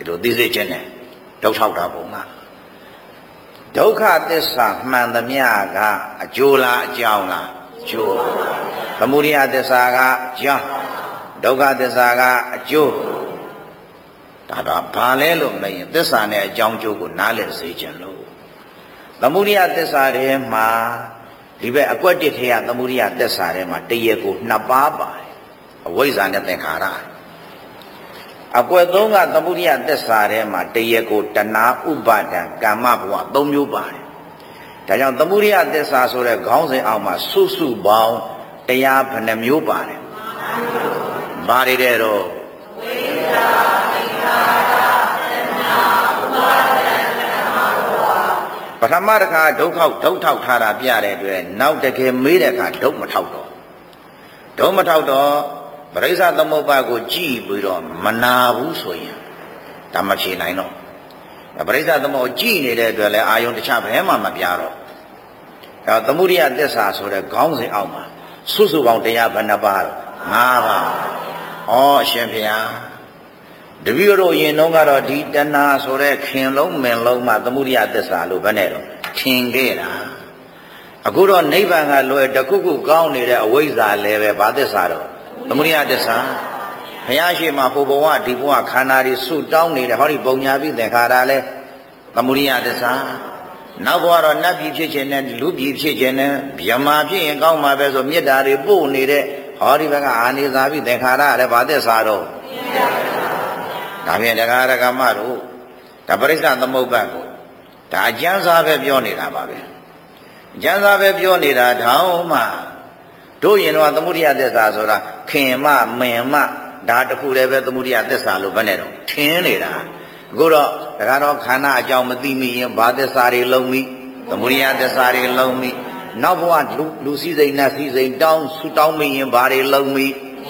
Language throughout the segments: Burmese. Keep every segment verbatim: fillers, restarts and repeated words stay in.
ဒီလိုသိစေခြင်းနဲ့ဒုက္ခတာပုံမှာဒုက္ခသစ္စာမှန်သမျှကအကျိုးလားအကြောင်းလားအကျိုးသမုဒယသစ္စာကအကြောင်းဒုက္ခသစ္စာကအကျိုးဒါတော့ဘာလဲလို့မရင်သစ္စာနဲ့အကြောင်းကျိုးကိုနားလည်စေခြင်းလို့သမုဒယသစ္စာထဲမှာဒီဘက်အကွက်တစ်ထဲကသမုဒယသစ္စာထဲမှာတရကိုနှစ်ပါးပါတယ်အဝိဇ္ဇာနဲ့သင်္ခါရအကွက်သုံးကသမုဒယသစ္စာထဲမှာတရကိုတဏှာဥပါဒံကာမဘဝသုံးမျိုးပါတယ်ဒါကြောင့်သမုဒယသစ္စာဆိုတဲ့ခေါင်းစဉ်အောက်မှာစုစုပေါင်းတရားဘယ်နှမျိုးပါတယ်ဘာတွေတဲ့တော့ဝိဇ္ဇာသင်္ခါရတဏှာဥပါဒံကာမဘဝပထမတစ်ခါဒုက္ခဒုက္ထောက်ထားတာပြတဲ့အတွက်နောက်တကယ်မေးတဲ့အခါဒုက္မထောက်တော့ဒုက္မထောက်တော့ပရိစ္ဆသမုပ္ပါကိုကြည့်ပြီးတော့မနာဘူးဆိုရင်ဒါမဖြေနိုင်တော့ပရိစ္ဆသမုပ္ပါကြည့်နေတဲ့အတွက်လည်းအာယုံတခြားဘယ်မှမပြတော့အဲသမုဒိယသစ္စာဆိုတဲ့ခေါင်းစဉ်အောက်မှာစုစုပေါင်းတရားဘယ်နှပါးတော့၅ပါးဩအရှင်ဘုရားတပည့်တို့ရင်တော့ကတော့ဒီတဏှာဆိုတဲ့ခင်လုံးမင်လုံးမှသမုဒိယသစ္စာလို့ဘယ်နဲ့တော့ထင်ခဲ့တာအခုတော့နိဗ္ဗာန်ကလွယ်တခုခုကောင်းနေတဲ့အဝိဇ္ဇာလည်းပဲဘာသစ္စာတော့သမုဒိယသစ္စာဘုရားရှိခိုးဟိုဘဝဒီဘဝခန္ဓာတွေဆုတောင်းနေတဲ့ဟောဒီပုံညာပြီးသင်္ခါရလဲသမုဒိယသစ္စာနောက်ဘဝတော့နတ်ပြည်ဖြစ်ခြင်းနဲ့လူပြည်ဖြစ်ခြင်းနဲ့ဗြဟ္မာဖြစ်ရင်ကောင်းမှာပဲဆိုမေတ္တာတွေပို့နေတဲ့ဟောဒီဘက်ကအာနိသာပြီးသင်္ခါရလည်းဘာသစ္စာတော့ဒါဖြင့်တရားရကမတို့ဒါပရိစ္ဆသမုပ္ပါကိုဒါအကျဉ်းစားပဲပြောနေတာပါပဲအကျဉ်းစားပဲပြောနေတာတောင်းမှတို့ရင်တော့သမုဒိယသစ္စာဆိုတာခင်မမင်မဒါတခုလည်းပဲသမုဒိယသစ္စာလို့ဘယ်နဲ့တော့ထင်းနေတာအခုတော့ဒါကတော့ခန္ဓာအကြောင်းမသိမိရင်ဘာသစ္စာတွေလုံးမိသမုဒိယသစ္စာတွေလုံးမိနောက်ဘဝလူလူစည်းစိမ်နတ်စည်းစိမ်တောင်းဆူတောင်းမိရင်ဘာတွေလုံးမိ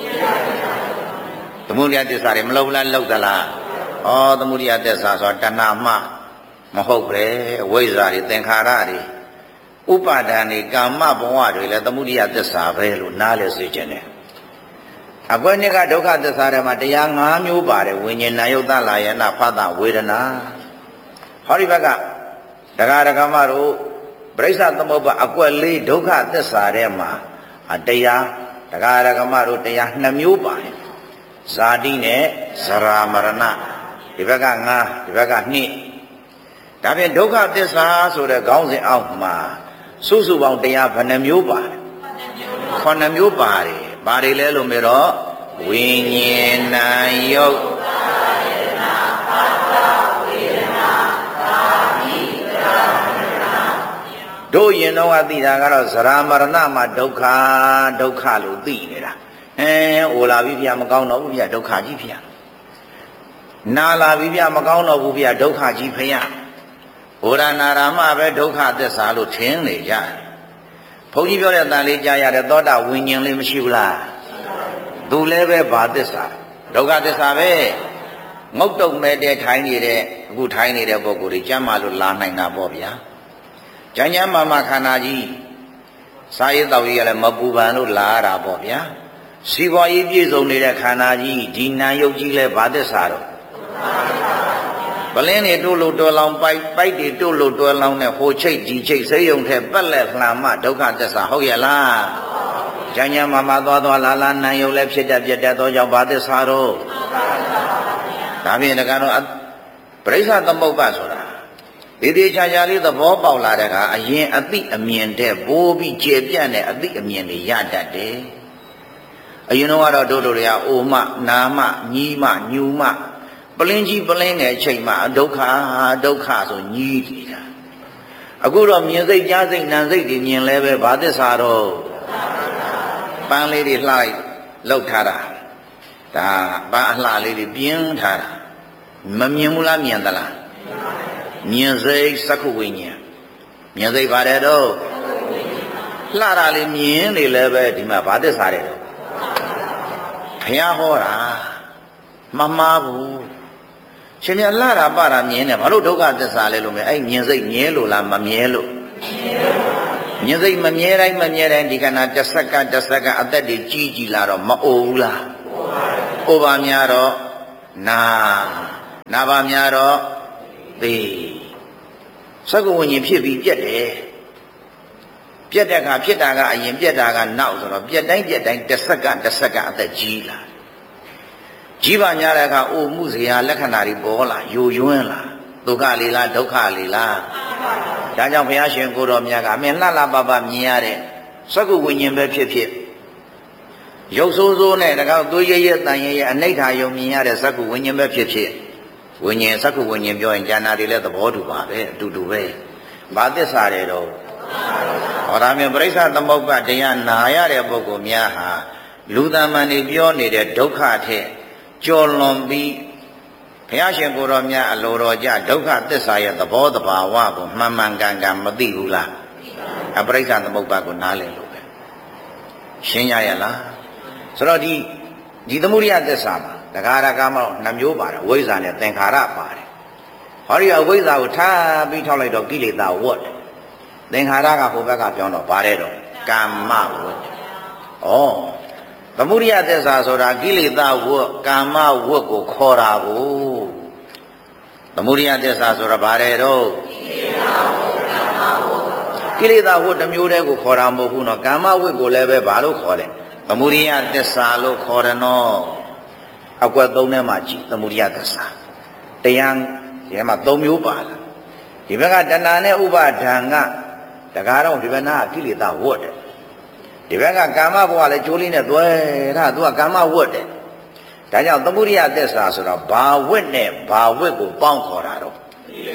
သမုဒိယသစ္စာတွေမလုံးလားလုံးသလားဩသမုဒိယသစ္စာဆိုတာတဏှာမှမဟုတ်ပဲအဝိဇ္ဇာတွေသင်္ခါရတွေဥပါဒဏ်တွေကာမဘဝတွေလည်းသမုဒိယသစ္စာပဲလို့နားလည်စေခြင်းနဲ့အကွက်နှစ်ကဒုက္ခသစ္စာတွေမှာတရား၅မျိုးပါတယ်ဝိညာဉ်နာယုတ်တလာယနာဖသဝေဒနာဟောဒီဘက်ကတရားရကမတို့ပရိစ္ဆသမုပ္ပါအကွက်လေးဒုက္ခသစ္စာထဲမှာတရားတရားရကမတို့တရား၂မျိုးပါတယ်ဇာတိနဲ့ဇရာမရဏဒီဘက်က၅ဒီဘက်က၂ဒါဖြင့်ဒုက္ခသစ္စာဆိုတဲ့ခေါင်းစဉ်အောက်မှာစုစုပေါင်းတရားဘယ်နှမျိုးပါတယ်ခုနှစ်မျိုးပါတယ်ဘာတွေလဲလို့မြေတော့ဝိညာဉ်နာယုတ်တို့ရင်တော့သိတာကတော့ဇရာမရဏမှာဒုက္ခဒုက္ခလို့သိနေတာအဲအိုလာပြီဗျာမကောင်းတော့ဘူးဗျာဒုက္ခကြီးဗျာနာလာပြီဗျာမကောင်းတော့ဘူးဗျာဒုက္ခကြီးဖျားဘုရားနာရမပဲဒုက္ခသစ္စာလို့ထင်နေကြတယ်ဘုန်းကြီးပြောတဲ့တန်လေးကြားရတဲ့သောတာဝိညာဉ်လေးမရှိဘူးလားသူလည်းပဲဘာသစ္စာဒုက္ခသစ္စာပဲငုတ်တုံမဲ့တဲ့ထိုင်းနေတဲ့အခုထိုင်းနေတဲ့ပုဂ္ဂိုလ်တွေကြမ်းမာလို့လာနိုင်တာပေါ့ဗျာကျမ်းကျမ်းမာမာခန္ဓာကြီးစာရေးတော်ကြီးကလည်းမပူပန်လို့လာရတာပေါ့ဗျာစီပွားရေးပြည့်စုံနေတဲ့ခန္ဓာကြီးဒီနာယုတ်ကြီးလဲဘာသစ္စာတော့ပလင်းတွေတို့လို့တော်လောင်ပိုက်ပိုက်တွေတို့လို့တော်လောင်နဲ့ဟိုချိတ်ဒီချိတ်စိတ်ယုံထဲပက်လက်လှမ်းမဒုက္ခသစ္စာဟုတ်ရဲ့လားကျမ်းကျမ်းမာမာသွားသွားလာလာနာယုတ်လည်းဖြစ်တတ်ပြတ်တတ်သောကြောင့်ဘာသစ္စာတော့ဒါဖြင့်တကတော့ပရိစ္ဆသမုပ္ပါဆိုတာဒီဒီချာချာလေးသဘောပေါက်လာတဲ့အခါအရင်အသိအမြင်တဲ့ဘိုးပြီးကျေပြန့်တဲ့အသိအမြင်တွေရတတ်တယ်အရင်တော့တို့တို့တွေကအိုမနာမညီမညူမပလင်းကြီးပလင်းငယ်ချိန်မှာဒုက္ခဒုက္ခဆိုညီးနေတာအခုတော့မြင်စိတ်ကြားစိတ်နာစိတ်တွေမြင်လဲပဲဘာသစ္စာတော့ပန်းလေးတွေလှလိုက်လောက်ထားတာဒါပန်းအလှလေးတွေပြင်းထားတာမမြင်ဘူးလားမြင်သလားမြင်စိတ်သက္ခုဝိညာဉ်မြင်စိတ်ပါတယ်တော့လှတာလေးမြင်နေလဲပဲဒီမှာဘာသစ္စာတဲ့တော့ဘုရားဟောတာမမှားဘူးရှင်မြတ်လှတာပတာမြင်တယ်ဘာလို့ဒုက္ခသစ္စာလဲလို့မြဲအဲ့မြင်စိတ်မြဲလို့လားမမြဲလို့မြင်စိတ်မမြဲတိုင်းမမြဲတိုင်းဒီခန္ဓာတစ်စက္ကန့်တစ်စက္ကန့်အသက်တွေကြီးကြီးလာတော့မအိုဘူးလားအိုပါများတော့နာနာပါများတော့သေစက္ကဝိညာဉ်ဖြစ်ပြီးပြက်တယ်ပြက်တဲ့အခါဖြစ်တာကအရင်ပြက်တာကနောက်ဆိုတော့ပြက်တိုင်းပြက်တိုင်းတစ်စက္ကန့်တစ်စက္ကန့်အသက်ကြီးလာကြီးပါညာတဲ့အခါအိုမှုစရာလက္ခဏာတွေပေါ်လာယိုယွင်းလာဒုက္ခလေးလားဒုက္ခလေးလားဒါကြောင့်ဘုရားရှင်ကိုတော်မြတ်ကအမင်းလှလှပပမြင်ရတဲ့စက္ကဝိညာဉ်ပဲဖြစ်ဖြစ်ရုပ်ဆိုးဆိုးနဲ့တကောက်သွေးရရတန်ရရအနိဋ္ဌာယုံမြင်ရတဲ့စက္ကဝိညာဉ်ပဲဖြစ်ဖြစ်ဝိညာဉ်စက္ကဝိညာဉ်ပြောရင်ဉာဏ်တွေလည်းသဘောတူပါပဲအတူတူပဲဘာသစ္စာတွေတော့ဟောဒါမျိုးပရိစ္ဆသမုပ္ပါတရားနာရတဲ့ပုဂ္ဂိုလ်များဟာလူသမန်တွေပြောနေတဲ့ဒုက္ခထက်ကျော်လွန်ပြီးဘုရားရှင်ကိုယ်တော်မြတ်အလိုတော်ကြဒုက္ခသစ္စာရဲ့သဘောတဘာဝကိုမှန်မှန်ကန်ကန်မသိဘူးလားအပရိစ္ဆသမုပ္ပါကိုနားလည်လို့ပဲရှင်းရရလားဆိုတော့ဒီဒီသမုဒိယသစ္စာမှာတဂါရကမတော့နှမျိုးပါတယ်အဝိဇ္ဇာနဲ့သင်္ခါရပါတယ်ဟောဒီအဝိဇ္ဇာကိုထားပြီးထောက်လိုက်တော့ကိလေသာဝတ်တယ်သင်္ခါရကဟိုဘက်ကပြောင်းတော့ပါတယ်တော့ကာမဝတ်ဩသမုဒိယသစ္စာဆိုတာကိလေသာဝတ်ကာမဝတ်ကိုခေါ်တာကိုသမုဒိယသစ္စာဆိုတာပါတယ်တော့ကိလေသာဝတ်တစ်မျိုးတည်းကိုခေါ်တာမဟုတ်ဘူးနော်ကာမဝတ်ကိုလည်းပဲဘာလို့ခေါ်လဲသမုဒိယသစ္စာလို့ခေါ်တယ်နော်အကွက်သုံးထဲမှာကြည့်သမုဒိယသစ္စာတရားဒီမှာသုံးမျိုးပါလားဒီဘက်ကတဏှာနဲ့ဥပါဒံကတကားတော့ဒီဘက်နာကိလေသာဝတ်တယ်ဒီဘက်ကကာမဘဝလည်းကျိုးလေးနဲ့သွဲတာသူကကာမဝတ်တယ်ဒါကြောင့်သမုဒိယသစ္စာဆိုတော့ဘာဝတ်နဲ့ဘာဝတ်ကိုပေါင်းခေါ်တာတော့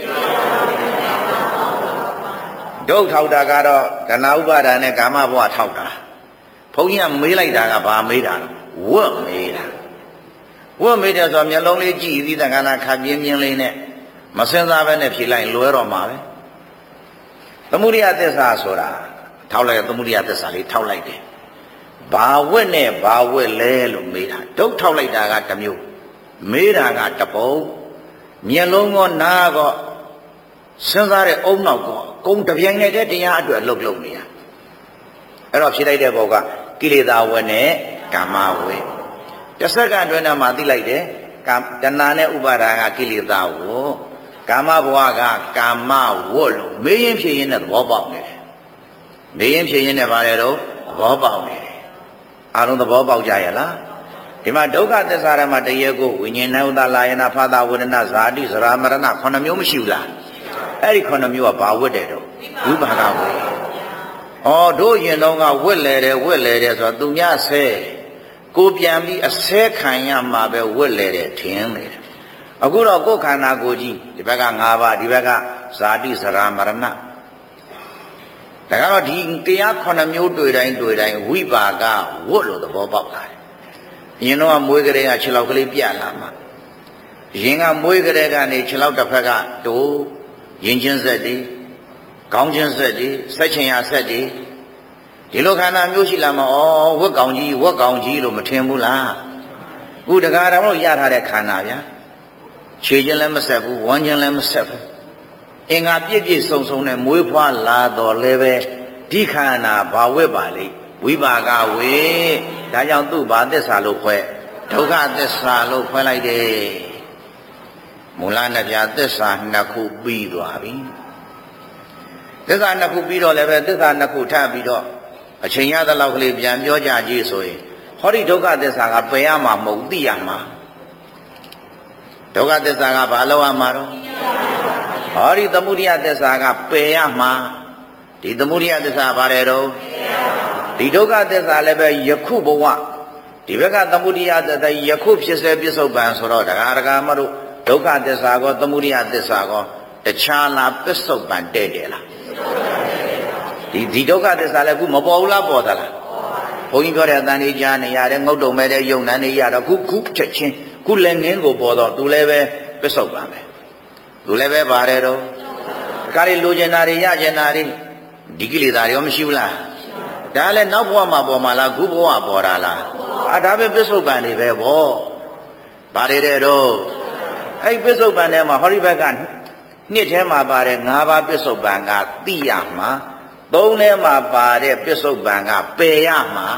ဒုက္ခထောက်တာကတော့တဏှာဥပါဒံနဲ့ကာမဘဝထောက်တာဘုန်းကြီးကမေးလိုက်တာကဘာမေးတာလဲဝတ်မေးတာဝတ်မေးတယ်ဆိုတော့မျက်လုံးလေးကြည့်ပြီးတက္ကနာခပ်ပြင်းပြင်းလေးနဲ့မစင်စားပဲနဲ့ဖြေလိုက်လွဲတော့မှာပဲသမုဒိယသစ္စာဆိုတာထောက်လိုက်သမုဒိယသစ္စာလေးထောက်လိုက်တယ်ဘာဝတ်နဲ့ဘာဝတ်လဲလို့မေးတာဒုက္ခထောက်လိုက်တာကတစ်မျိုးမေးတာကတပုံမျက်လုံးကောနားကောစဉ်းစားတဲ့အုံနောက်ကောကုံတပြိုင်တည်းတရားအတွက်လှုပ်လှုပ်နေတာအဲ့တော့ဖြေလိုက်တဲ့ဘောကကိလေသာဝတ်နဲ့ကာမဝတ်တစ်စက္ကန့်အတွင်းမှာသိလိုက်တယ်ကာတဏှာနဲ့ဥပါဒါကကိလေသာဝတ်ကာမဘဝကကာမဝတ်လို့မေးရင်ဖြေရင်နဲ့သဘောပေါက်နေတယ်မေးရင်ဖြေရင်နဲ့ဗါတယ်တော့သဘောပေါက်နေတယ်အားလုံးသဘောပေါက်ကြရဲ့လားဒီမှာဒုက္ခသစ္စာရမှာတရေကိုဝိညာဉ်နဲ့ဥဒလာယနာဖာတာဝေဒနာဇာတိဇရာမရဏခုနှစ်မျိုးမရှိဘူးလားအဲ့ဒီခုနှစ်မျိုးကဘာဝတ်တယ်တော့ဝိပါကဝတ်ဩတို့ရင်တော့ကဝတ်လေတယ်ဝတ်လေတယ်ဆိုတော့သူများဆဲကိုပြန်ပြီးအဆဲခံရမှာပဲဝတ်လေတယ်ထင်လေတယ်အခုတော့ကိုယ်ခန္ဓာကိုယ်ကြီးဒီဘက်က၅ပါးဒီဘက်ကဇာတိဇရာမရဏဒါကတော့ဒီတရားခုနှစ်မျိုးတွေ့တိုင်းတွေ့တိုင်းဝိပါကဝတ်လို့သဘောပေါက်လာတယ်။ရင်တော့မွေးကလေးကခြေလောက်ကလေးပြလာမှာရင်ကမွေးကလေးကနေခြေလောက်တစ်ဖက်ကတိုးရင်ချင်းဆက်တွေခေါင်းချင်းဆက်တွေဆက်ချင်ရဆက်တွေဒီလိုခန္ဓာမျိုးရှိလာမှာဩဝက်ကောင်ကြီးဝက်ကောင်ကြီးလို့မထင်ဘူးလားခုတကားတော်လို့ရထားတဲ့ခန္ဓာဗျာခြေချင်းလည်းမဆက်ဘူးဝမ်းချင်းလည်းမဆက်ဘူးအင်္ဂါပြည့်ပြည့်စုံစုံနဲ့မွေးဖွားလာတော်လည်းပဲဒီခန္ဓာဘာဝက်ပါလိမ့်ဝိပါကဝေဒါကြောင့်သူ့ဘာသစ္စာလို့ခွဲဒုက္ခသစ္စာလို့ခွဲလိုက်တယ်မူလနဲ့ပြသစ္စာနှစ်ခုပြီးသွားပြီသစ္စာနှစ်ခုပြီးတော့လည်းပဲသစ္စာနှစ်ခုထပ်ပြီးတော့အချိန်ရတဲ့လောက်ကလေးပြန်ပြောကြကြည့်ဆိုရင်ဟောဒီဒုက္ခသစ္စာကပယ်ရမှာမဟုတ်သိရမှာဒုက္ခသစ္စာကဘာလို့ရမှာတော့ဟောဒီသမုဒိယသစ္စာကပယ်ရမှာဒီသမုဒိယသစ္စာဘာလဲတော့ဒီဒုက္ခသစ္စာလည်းပဲယခုဘဝဒီဘက်ကသမုဒိယသစ္စာယခုဖြစ်စေပစ္စုပန်ဆိုတော့ဒကာဒကာမတို့ဒုက္ခသစ္စာကောသမုဒိယသစ္စာကောတခြားလားပစ္စုပန်တဲ့တယ်လားဒီဒီဒုက္ခသစ္စာလည်းခုမပေါ်ဘူးလားပေါ်သလားဘုန်းကြီးပြောတဲ့အတန်လေးကြားနေရတယ်ငုတ်တုံမဲ့တဲ့ယုံနန်းနေရတော့ခုခုချက်ချင်းခုလည်းငင်းကိုပေါ်တော့သူလည်းပဲပစ္စုပန်ပဲသူလည်းပဲပါတယ်တော့ဒါကြလေလိုချင်တာတွေရချင်တာတွေဒီကိလေသာတွေရောမရှိဘူးလားဒါလည်းနောက်ဘဝမှာပေါ်မှာလားခုဘဝပေါ်တာလားအာဒါပဲပစ္စုပန်တွေပဲဗောဘာတွေတဲ့တော့အဲ့ပစ္စုပန်ထဲမှာဟောဒီဘက်ကနှစ်ထဲမှာပါတယ်၅ပါးပစ္စုပန်ကသိရမှာသုံးထဲမှာပါတဲ့ပစ္စုပန်ကပယ်ရမှာ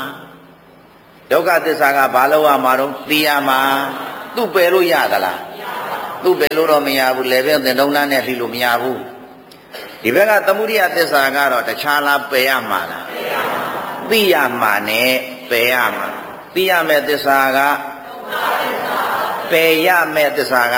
ဒုက္ခသစ္စာကဘာလို့ရမှာတော့သိရမှာသူ့ပယ်လို့ရသလားသူ့ပဲလို့တော့မရဘူးလေပဲသင်တုံးသားနဲ့လှီလို့မရဘူးဒီဘက်ကသမုဒိယသစ္စာကတော့တခြားလားပယ်ရမှာလားသိရမှာနဲ့ပယ်ရမှာသိရမယ့်သစ္စာကပယ်ရမယ့်သစ္စာက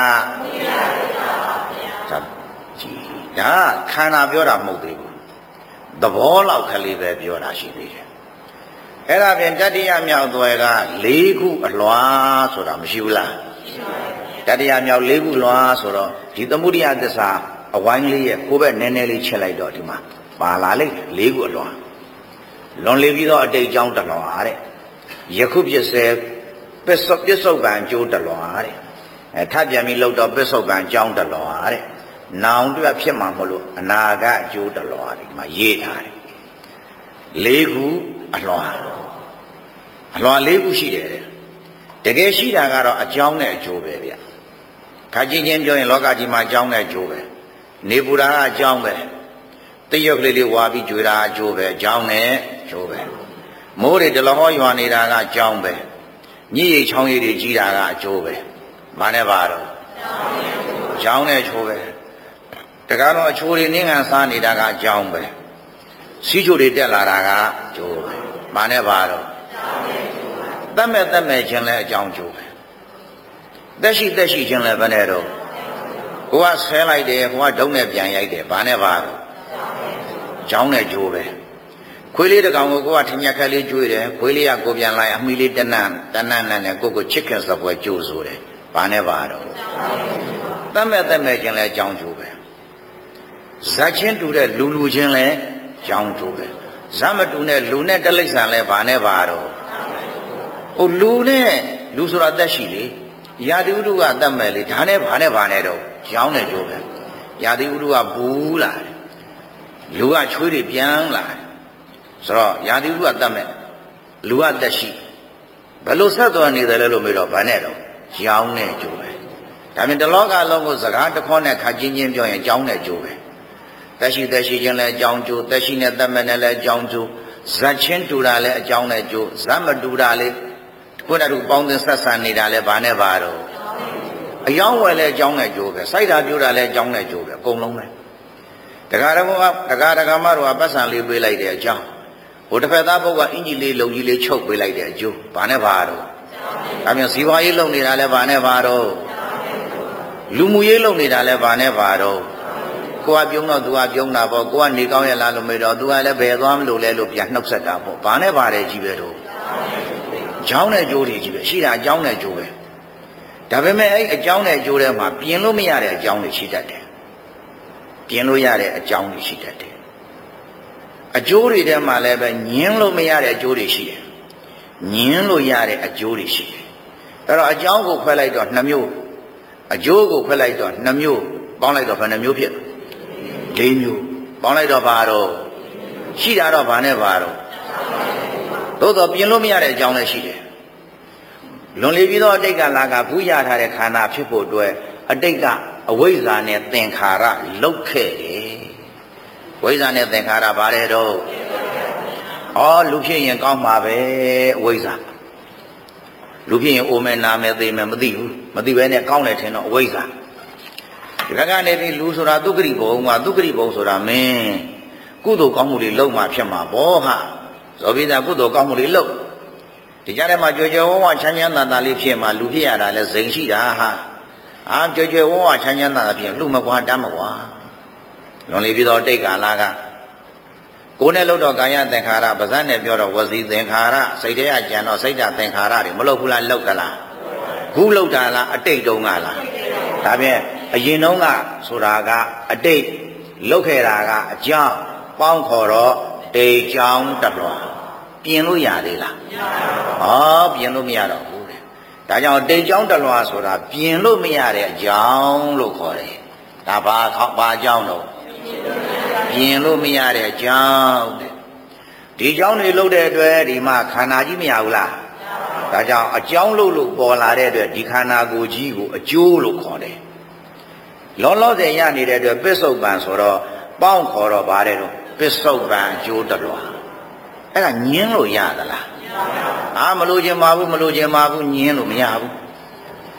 ဒါခန္ဓာပြောတာမဟုတ်သေးဘူးသဘောလောက်ကလေးပဲပြောတာရှိသေးတယ်အဲ့ဒါပြင်တတိယမြောက်သွယ်က၄ခုအလွှာဆိုတာမရှိဘူးလားတတိယမြောက်၄ခုလွှာဆိုတော့ဒီသမုဒိယသစ္စာအဝိုင်းလေးရဲ့ကိုယ်ပဲနည်းနည်းလေးချက်လိုက်တော့ဒီမှာပါလာလေ၄ခုအလွှာလွန်လေပြီးတော့အတိတ်ကြောင်းတစ်လွှာတဲ့ယခုဖြစ်စေပစ္စုပစ္စုပန်ကျိုးတစ်လွှာတဲ့အဲထပ်ပြန်ပြီးလောက်တော့ပစ္စုပန်ကြောင်းတစ်လွှာတဲ့နောင်တွက်ဖြစ်မှာမလို့အနာကအကျိုးတစ်လွှာဒီမှာရေးထားတယ်၄ခုအလွှာအလွှာ၄ခုရှိတယ်တဲ့တကယ်ရှိတာကတော့အကြောင်းနဲ့အကျိုးပဲဗျခါချင်းချင်းပြောရင်လောကကြီးမှာအကြောင်းနဲ့အကျိုးပဲနေပူတာကအကြောင်းပဲတရွက်ကလေးလေးဝါပြီးကြွေတာအကျိုးပဲအကြောင်းနဲ့အကျိုးပဲမိုးတွေတလဟောရွာနေတာကအကြောင်းပဲညစ်ရိတ်ချောင်းရည်တွေကြီးတာကအကျိုးပဲဘာနဲ့ပါတော့အကြောင်းနဲ့အကျိုးပဲတကားတော့အချိုးတွေနင်းငံစားနေတာကအကြောင်းပဲစီးချိုတွေတက်လာတာကအကျိုးပဲဘာနဲ့ပါတော့တတ်မဲ့တတ်မဲ့ခြင်းလဲအကြောင်းကျိုးပဲသက်ရှိသက်ရှိခြင်းလဲဘယ်နဲ့တော့ကိုကဆဲလိုက်တယ်ကိုကဒုံးနဲ့ပြန်ရိုက်တယ်ဘာနဲ့ပါတော့အကြောင်းနဲ့ကျိုးပဲခွေးလေးတစ်ကောင်ကိုကိုကထင်မြက်ခက်လေးကျွေးတယ်ခွေးလေးကကိုပြန်လိုက်အမီလေးတနန်းတနန်းနဲ့ကိုကိုချစ်ခင်စပွဲကျိုးဆိုတယ်ဘာနဲ့ပါတော့တတ်မဲ့တတ်မဲ့ခြင်းလဲအကြောင်းကျိုးပဲဇတ်ချင်းတူတဲ့လူလူချင်းလဲအကြောင်းကျိုးပဲဇတ်မတူတဲ့လူနဲ့တလိ္ဆန်လဲဘာနဲ့ပါတော့ဟိုလူနဲ့လူဆိုတာသက်ရှိလေရာသီဥတုကတတ်မဲ့လေဒါနဲ့ဘာနဲ့ဘာနဲ့တော့ကြောင်းနဲ့ကျိုးပဲရာသီဥတုကဘူးလာတယ်လူကချွေးတွေပြန်လာတယ်ဆိုတော့ရာသီဥတုကတတ်မဲ့လူကသက်ရှိဘယ်လိုဆက်သွားနေတယ်လဲလို့မေးတော့ဘာနဲ့တော့ကြောင်းနဲ့ကျိုးပဲဒါပြင်တလောကလုံးကိုစကားတစ်ခေါက်နဲ့ခါချင်းချင်းပြောရင်ကြောင်းနဲ့ကျိုးပဲသက်ရှိသက်ရှိချင်းလည်းအကြောင်းကျိုးသက်ရှိနဲ့တတ်မဲ့နဲ့လည်းအကြောင်းကျိုးဇတ်ချင်းတူတာလည်းအကြောင်းနဲ့ကျိုးဇတ်မတူတာလည်းကိုယ်တည်းပေါင်းသင်းဆက်ဆံနေတာလည်းဘာနဲ့ပါတော့အယောင်းဝယ်လည်းအကြောင်းနဲ့ကျိုးပဲစိုက်တာပြိုးတာလည်းအကြောင်းနဲ့ကျိုးပဲအကုန်လုံးပဲတက္ကရာဘုကတက္ကရာကမတို့ကပတ်စံလေးပေးလိုက်တဲ့အကြောင်းဟိုတစ်ဖက်သားဘုကအင်ကြီးလေးလုံကြီးလေးချုပ်ပေးလိုက်တဲ့အကျိုးဘာနဲ့ပါတော့ဒါမျိုးဇီဝရေးလုံနေတာလည်းဘာနဲ့ပါတော့လူမှုရေးလုံနေတာလည်းဘာနဲ့ပါတော့ကိုကပြုံးတော့သူကပြုံးတာပေါ့ကိုကနေကောင်းရလားလို့မေးတော့သူကလည်းဘယ်သွားမလို့လဲလို့ပြန်နှုတ်ဆက်တာပေါ့ဘာနဲ့ပါတယ်ကြီးပဲတော့အကြောင်းနဲ့ကြိုးတွေကြီးပဲရှိတာအကြောင်းနဲ့ကြိုးပဲဒါပေမဲ့အဲ့အကြောင်းနဲ့ကြိုးထဲမှာပြင်လို့မရတဲ့အကြောင်းတွေရှိတတ်တယ်ပြင်လို့ရတဲ့အကြောင်းတွေရှိတတ်တယ်အကျိုးတွေထဲမှာလည်းပဲညင်းလို့မရတဲ့အကျိုးတွေရှိတယ်ညင်းလို့ရတဲ့အကျိုးတွေရှိတယ်အဲ့တော့အကြောင်းကိုခွဲလိုက်တော့နှစ်မျိုးအကျိုးကိုခွဲလိုက်တော့နှစ်မျိုးပေါင်းလိုက်တော့ဘယ်နှမျိုးဖြစ်၄မျိုးပေါင်းလိုက်တော့ဘာတော့ရှိတာတော့ဘာနဲ့ဘာတော့သို့တော့ပြင်လို့မရတဲ့အကြောင်းလည်းရှိတယ်လွန်လေပြီးတော့အတိတ်ကလာကဘူးရထားတဲ့ခန္ဓာဖြစ်ဖို့အတွက်အတိတ်ကအဝိဇ္ဇာနဲ့သင်္ခါရလုတ်ခဲ့တယ်ဝိဇ္ဇာနဲ့သင်္ခါရဘာလဲတော့ဩလူဖြစ်ရင်ကောင်းမှာပဲအဝိဇ္ဇာလူဖြစ်ရင်အိုမယ်နာမယ်သိမယ်မသိဘူးမသိဘဲနဲ့ကောင်းတယ်ထင်တော့အဝိဇ္ဇာဒီဘက်ကနေပြီးလူဆိုတာဒုက္ခရိဘုံကဒုက္ခရိဘုံဆိုတာမင်းကုသိုလ်ကောင်းမှုတွေလုပ်မှဖြစ်မှာဘောဟာဇောပိသာကုသိုလ်ကောင်းမှုတွေလုပ်ဒီကြားထဲမှာကြွယ်ကြွယ်ဝဝချမ်းချမ်းသာသာလေးဖြစ်မှလူဖြစ်ရတာလဲဇိမ်ရှိတာဟာအာကြွယ်ကြွယ်ဝဝချမ်းချမ်းသာသာဖြစ်လူမကွာတမ်းမကွာလွန်လေပြီးတော့တိတ်ကာလကကိုယ်နဲ့လှုပ်တော့ကာယသင်္ခါရပါဇတ်နဲ့ပြောတော့ဝစီသင်္ခါရစိတ်ထဲကကြံတော့စိတ်ဓာတ်သင်္ခါရတွေမလှုပ်ဘူးလားလှုပ်သလားခုလှုပ်တာလားအတိတ်တုန်းကလားဒါဖြင့်အရင်တုန်းကဆိုတာကအတိတ်လှုပ်ခဲ့တာကအကြောင်းပေါင်းခေါ်တော့တိတ်ကြောင်းတလွှာပြင်လို့ရသေးလားဟောပြင်လို့မရတော့ဘူးတဲ့ဒါကြောင့်တိတ်ကြောင်းတလွှာဆိုတာပြင်လို့မရတဲ့အကြောင်းလို့ခေါ်တယ်ဒါဘာဘာအကြောင်းတော့ပြင်လို့မရတဲ့အကြောင်းတဲ့ဒီအကြောင်းတွေလှုပ်တဲ့အတွက်ဒီမှာခန္ဓာကြီးမရဘူးလားဒါကြောင့်အကြောင်းလို့လို့ပေါ်လာတဲ့အတွက်ဒီခန္ဓာကိုယ်ကြီးကိုအကျိုးလို့ခေါ်တယ်လောလောဆယ်ရနေတဲ့အတွက်ပစ္စုပန်ဆိုတော့ပေါင်းခေါ်တော့ပါတယ်တော့ပစ္စုပန်အကျိုးတလွှာအဲ့ဒါညင်းလို့ရသလားအာမလို့ခြင်းမဘူးမလို့ခြင်းမဘူးညင်းလို့မရဘူးတ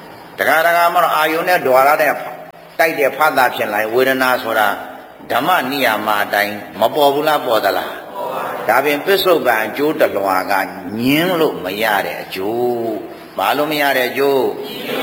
ကားတကားမတော့အာယုန်နဲ့ဒွါရတဲ့တိုက်တဲ့ဖတ်တာဖြစ်လိုက်ဝေဒနာဆိုတာဓမ္မနိယာမအတိုင်းမပေါ်ဘူးလားပေါ်သလားဒါပြင်ပစ္စုပန်အကျိုးတလွာကညင်းလို့မရတဲ့အကျိုးဘာလို့မရတဲ့အကျိုး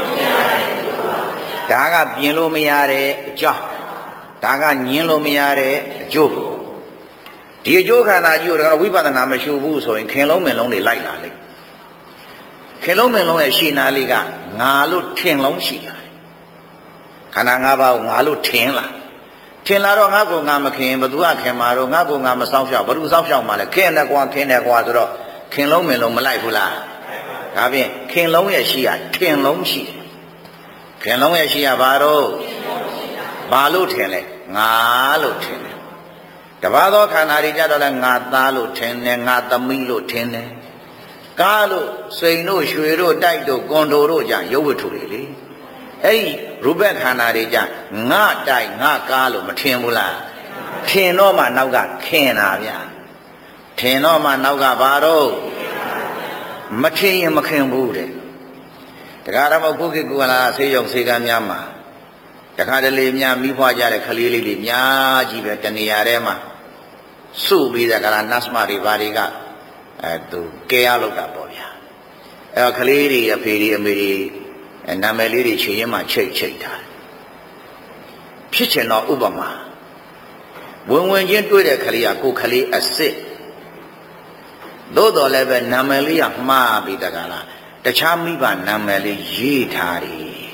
ဒါကပြင်လို့မရတဲ့အကြောင်းဒါကညင်းလို့မရတဲ့အကျိုးဒီအကျိုးခန္ဓာကြီးကိုဒါကဝိပဿနာမရှိဘူးဆိုရင်ခင်လုံးမင်လုံးတွေလိုက်လာလိမ့်ခင်လုံးမင်လုံးရဲ့ရှင်းနာလေးကငါလို့ထင်လုံးရှိလာတယ်ခန္ဓာ၅ပါးကိုငါလို့ထင်လာထင်လာတော့ငါကငါမခင်ဘသူကခင်မှာတော့ငါကငါမဆောင်ရှောက်ဘသူဆောင်ရှောက်မှာလဲခင်တယ်ကွာခင်တယ်ကွာဆိုတော့ခင်လုံးမင်လုံးမလိုက်ဘူးလားဒါဖြင့်ခင်လုံးရဲ့ရှိရထင်လုံးရှိတယ်ခင်လုံးရဲ့ရှိရဘာတော့ဘာလို့ထင်လဲငါလို့ထင်တယ်တပါးသောခန္ဓာတွေကြတော့လဲငါသားလို့ထင်တယ်ငါသမီးလို့ထင်တယ်ကားလို့စိန်တို့ရွှေတို့တိုက်တို့ကွန်တိုတို့ကြရုပ်ဝတ္ထုတွေလေအဲ့ဒီရူပခန္ဓာတွေကြငါတိုက်ငါကားလို့မထင်ဘူးလားထင်တော့မှနောက်ကခင်တာဗျာထင်တော့မှနောက်ကဘာတော့မထင်ရင်မခင်ဘူးတဲ့တရားဓမ္မခုခေတ်ကလာဆေးရုံဆေးကမ်းများမှာတခါတလေများမိဖွားကြတဲ့ကလေးလေးတွေများကြီးပဲတနေရာထဲမှာစုပြီးတဲ့ကလာနတ်မတွေဘာတွေကအဲသူကဲရလောက်တာပေါ့ဗျာအဲကလေးတွေအဖေတွေအမေတွေနာမည်လေးတွေခြေရင်းမှာချိတ်ချိတ်ထားဖြစ်ချင်တော့ဥပမာဝင်ဝင်ချင်းတွေ့တဲ့ကလေးကကိုကလေးအစ်စ်သို့တော်လည်းပဲနာမည်လေးကမှားပြီးတကလားတခြားမိဘနာမည်လေးရေးထားတယ်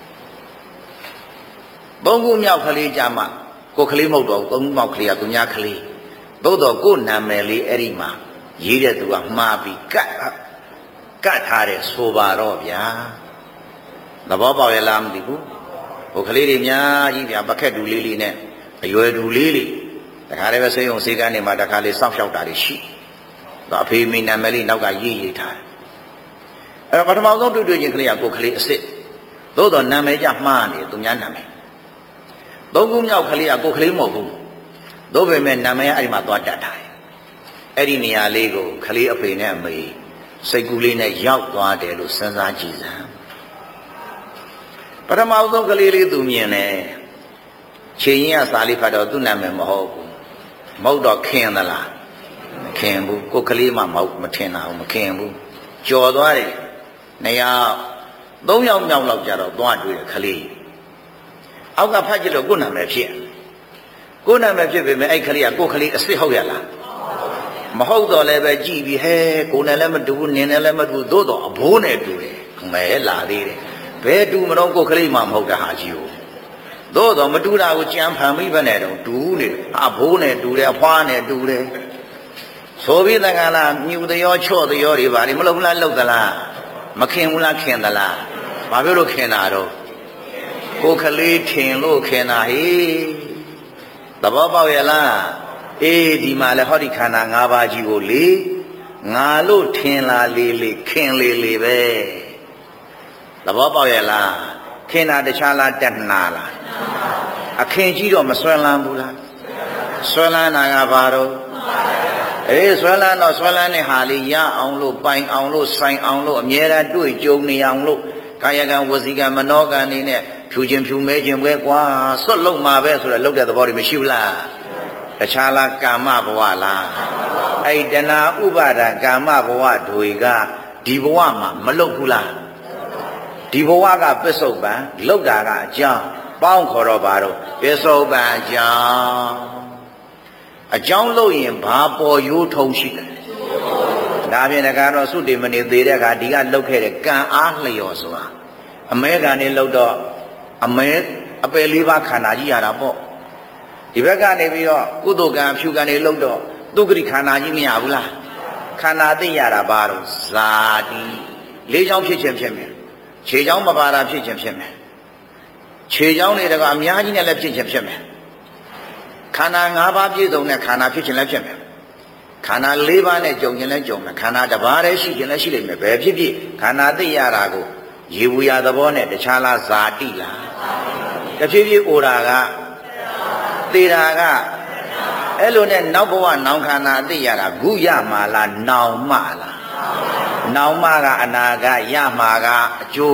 သုံးခုမြောက်ကလေးကြမှာကိုကလေးမဟုတ်တော့သုံးခုမြောက်ကလေးကသူများကလေးသို့တော်ကိုနာမည်လေးအဲ့ဒီမှာရေးတဲ့သူကမှားပြီးကတ်ကတ်ထားတယ်ဆိုပါတော့ဗျာသဘောပေါက်ရလားမသိဘူးဟိုကလေးတွေများကြီးဗျာပကက်တူလေးလေးနဲ့အရွယ်တူလေးလေးတခါတည်းပဲဆေးရုံဆေးကန်းတွေမှာတခါလေးစောင့်ရှောက်တာတွေရှိတော့အဖေမိနာမည်လေးနောက်ကရေးရေးထားတယ်အဲ့ပထမဆုံးတွေ့တွေ့ချင်းကလေးကကိုကလေးအစ်စ်သို့တော့နာမည်ကြမှားနေသူများနာမည်သုံးခုမြောက်ကလေးကကိုကလေးမဟုတ်ဘူးသို့ပေမဲ့နာမည်ကအဲ့ဒီမှာသွားတတ်ထားတယ်အဲ့ဒီနေရာလေးကိုကလေးအဖေနဲ့အမေစိတ်ကူးလေးနဲ့ရောက်သွားတယ်လို့စဉ်းစားကြည့်စမ်းပထမဆုံးကလေးလေးသူမြင်တယ်ခြေရင်းကစာလေးဖတ်တော့သူ့နာမည်မဟုတ်ဘူးမဟုတ်တော့ခင်သလားမခင်ဘူးကိုကလေးမှမဟုတ်မထင်တာဘူးမခင်ဘူးကြော်သွားတယ်နှစ်ယောက်သုံးယောက်မြောက်လောက်ကြတော့သွားတွေ့တယ်ကလေးအောက်ကဖတ်ကြည့်လို့ကိုယ်နာမည်ဖြစ်ကိုယ်နာမည်ဖြစ်ပေမဲ့အဲ့ကလေးကကိုယ်ကလေးအစ်စ်ဟုတ်ရလားမဟုတ်တော့လည်းပဲကြည်ပြီးဟဲကိုယ်နဲ့လည်းမတူဘူးနင်းနဲ့လည်းမတူသို့တော့အဘိုးနဲ့တူတယ်မဲလာသေးတယ်ဘယ်တူမတော့ကိုယ်ကလေးမှမဟုတ်တဲ့ဟာကြီးကိုသို့တော့မတူတာကိုကြံဖန်ပြီးပဲနဲ့တော့တူနေအဘိုးနဲ့တူတယ်အဖွားနဲ့တူတယ်ဆိုပြီးတကလားမြူတရောချော့တရောတွေပါလေမလုပ်ဘူးလားလှုပ်သလားမခင်ဘူးလားခင်သလားဘာပြောလို့ခင်တာတော့ကိုယ်ကလေးထင်လို့ခင်တာဟေးသဘောပေါက်ရလားအေးဒီမှာလဲဟောဒီခန္ဓာ၅ပါးကြီးကိုလေငါလို့ထင်လာလေလေခင်လေလေပဲသဘောပေါက်ရလားခင်တာတခြားလားတဏှာလားအခင်ကြီးတော့မဆွဲလန်းဘူးလားဆွဲလန်းတာကဘာတော့အေးဆွဲလန်းတော့ဆွဲလန်းတဲ့ဟာလေးရအောင်လို့ပိုင်အောင်လို့ဆိုင်အောင်လို့အမြဲတမ်းတွေ့ကြုံနေအောင်လို့ကာယကံဝစီကံမနောကံနေနဲ့ဖြူခြင်းဖြူမဲခြင်းပဲကွာစွတ်လုံးမှာပဲဆိုတော့လောက်တဲ့သဘောတွေမရှိဘူးလားတခြားလားကာမဘဝလားအဲ့တဏှာဥပါဒံကာမဘဝတွေကဒီဘဝမှာမလုတ်ဘူးလားဒီဘဝကပစ္စုပန်လုတ်တာကအကြောင်းပေါင်းခေါ်တော့ပါတော့ပစ္စုပန်အကြောင်းအကြောင်းလို့ရင်ဘာပေါ်ရိုးထုံရှိတယ်ဒါဖြင့်တကားတော့သုတေမနေသေးတဲ့အခါဒီကလုတ်ခဲ့တဲ့ကံအားလျော်ဆိုတာအမဲကံနဲ့လုတ်တော့အမဲအပယ်လေးပါးခန္ဓာကြီးရတာပေါ့ဒီဘက်ကနေပြီးတော့ကုသိုလ်ကံဖြူကံတွေလုတ်တော့သူဂရိခန္ဓာကြီးမရဘူးလားခန္ဓာသိရတာဘာတော့ဇာတိလေးချောင်းဖြစ်ခြင်းဖြစ်မယ်ခြေချောင်းမပါတာဖြစ်ခြင်းဖြစ်မယ်ခြေချောင်းတွေကအများကြီးနဲ့လည်းဖြစ်ခြင်းဖြစ်မယ်ခန္ဓာ၅ပါးပြည့်စုံတဲ့ခန္ဓာဖြစ်ခြင်းလည်းဖြစ်မယ်ခန္ဓာ၄ပါးနဲ့ကြုံခြင်းလည်းကြုံမယ်ခန္ဓာတစ်ပါးတည်းရှိခြင်းလည်းရှိလိမ့်မယ်ဘယ်ဖြစ်ဖြစ်ခန္ဓာသိရတာကိုရေဘူးရသဘောနဲ့တခြားလားဇာတိလားတဖြည်းဖြည်းအိုတာကသေတာကအဲ့လိုနဲ့နောက်ဘဝနောင်ခန္ဓာအသိရတာခုရမှာလားနောင်မလားနောင်မကအနာကရမှာကအကျိုး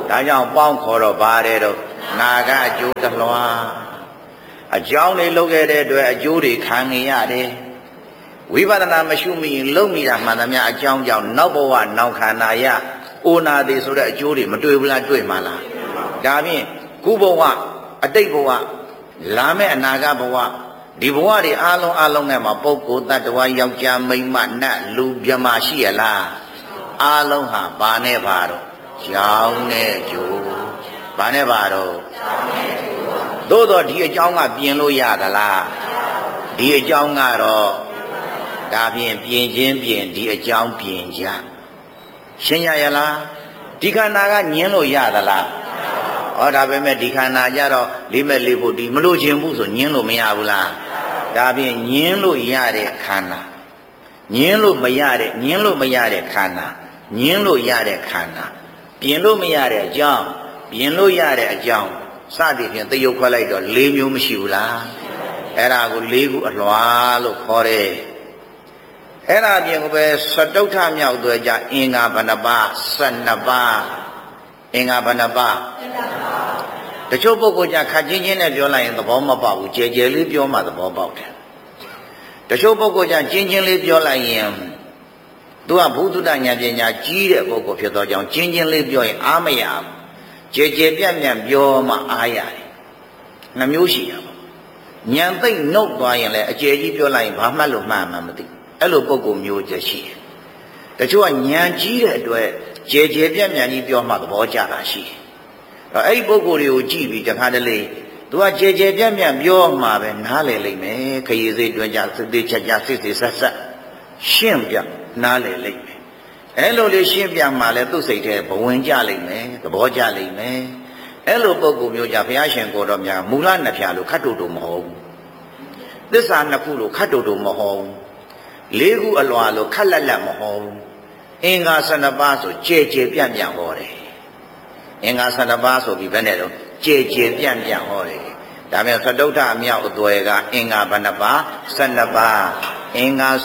ဒါကြောင့်ပေါင်းခေါ်တော့ပါတယ်တော့နာကအကျိုးတလွှာအကြောင်းတွေလုပ်ခဲ့တဲ့အတွက်အကျိုးတွေခံနေရတယ်ဝိပဿနာမရှိမိရင်လုံမိတာမှန်သမျှအကြောင်းကြောင့်နောက်ဘဝနောက်ခန္ဓာရအိုနာသေးဆိုတဲ့အကျိုးတွေမတွေ့ဘူးလားတွေ့မှလားဒါဖြင့်ခုဘဝအတိတ်ဘဝလာမယ့်အနာဂတ်ဘဝဒီဘဝတွေအားလုံးအားလုံးနဲ့မှာပုဂ္ဂိုလ်တ attva ယောက်ျားမိန်းမနတ်လူမြမရှိရလားအားလုံးဟာဘာနဲ့ပါတော့ကြောင်းနဲ့ကျိုးဘာနဲ့ပါတော့သို့တော့ဒီအကြောင်းကပြင်လို့ရသလားဒီအကြောင်းကတော့ဒါဖြင့်ပြင်ချင်းပြင်ဒီအကြောင်းပြင်ကြရှင်းရရလားဒီခန္ဓာကညင်းလို့ရသလားဟောဒါပေမဲ့ဒီခန္ဓာကြတော့လေးမဲ့လေးဖို့ဒီမလို့ခြင်းဘူးဆိုညင်းလို့မရဘူးလားဒါဖြင့်ညင်းလို့ရတဲ့ခန္ဓာညင်းလို့မရတဲ့ညင်းလို့မရတဲ့ခန္ဓာညင်းလို့ရတဲ့ခန္ဓာပြင်လို့မရတဲ့အကြောင်းပြင်လို့ရတဲ့အကြောင်းစသည်ဖြင့်သရုပ်ခွက်လိုက်တော့၄မျိုးမရှိဘူးလားအဲ့ဒါကို၄ခုအလွှာလို့ခေါ်တယ်အဲ့ဒါပြင်ကိုပဲသတုဋ္ဌမြောက်တွေ့ကြအင်္ဂါဘဏ္ဍပါ၁၂ပါးအင်္ဂါဘဏ္ဍပါတချို့ပုဂ္ဂိုလ်ကြခက်ချင်းချင်းနဲ့ပြောလိုက်ရင်သဘောမပေါက်ဘူးကြဲကြဲလေးပြောမှသဘောပေါက်တယ်တချို့ပုဂ္ဂိုလ်ကြချင်းချင်းလေးပြောလိုက်ရင်သူကဘုဒ္ဓဉာဏ်ပညာကြီးတဲ့ပုဂ္ဂိုလ်ဖြစ်သောကြောင့်ချင်းချင်းလေးပြောရင်အားမရဘူးကြဲကြဲပြန့်ပြန့်ပြောမှအားရတယ်နှမျိုးရှိရပါဉာဏ်သိမ့်နှုတ်သွားရင်လည်းအကျယ်ကြီးပြောလိုက်ရင်ဘာမှတ်လို့မှန်မှမသိအဲ့လိုပုဂ္ဂိုလ်မျိုးချက်ရှိတယ်တချို့ကဉာဏ်ကြီးတဲ့အတွက်ကြဲကြဲပြန့်ပြန့်ကြီးပြောမှသဘောကျတာရှိတယ်အဲ့ဒီပုဂ္ဂိုလ်တွေကိုကြည့်ပြီးတခါတလေသူကကြဲကြဲပြန့်ပြန့်ပြောမှပဲနားလည်လိမ့်မယ်ခရီးစိတ်တွင်ကြစစ်သေးချက်ကြစစ်စစ်ဆက်ဆက်ရှင်းပြနားလည်လိမ့်မယ်အဲ့လိုလေးရှင်းပြမှလည်းသူ့စိတ်ထဲဘဝင်ကြလိမ့်မယ်သဘောကျလိမ့်မယ်အဲ့လိုပုဂ္ဂိုလ်မျိုးကြဘုရားရှင်ကိုတော်များမူလနှစ်ဖြာလို့ခတ်တူတူမဟုတ်ဘူးသစ္စာနှစ်ခုလို့ခတ်တူတူမဟုတ်ဘူးလေးခုအလွာလို့ခက်လက်လက်မဟုတ်ဘူးအင်္ဂါ၁၂ပါးဆိုကြဲကြဲပြန့်ပြန့်ဟောတယ်အင်္ဂါ၁၂ပါးဆိုပြီးဘယ်နဲ့တော့ကြဲကြဲပြန့်ပြန့်ဟောတယ်ဒါမဲ့သတုဋ္ဌအမြောက်အသွယ်ကအင်္ဂါဘဏ္ဍပါ၁၂ပါးအင်္ဂါ